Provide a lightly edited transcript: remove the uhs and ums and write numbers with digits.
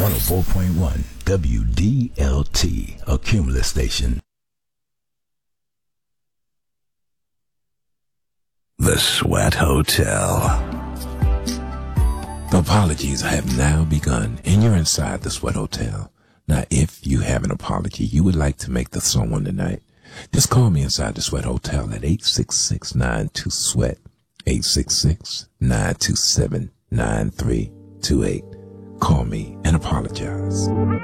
104.1 WDLT, a Cumulus station. The Sweat Hotel. The apologies have now begun, and you're inside the Sweat Hotel. Now, if you have an apology you would like to make to someone tonight, just call me inside the Sweat Hotel at 866-92-SWEAT, 866-927-9328. Call me and apologize.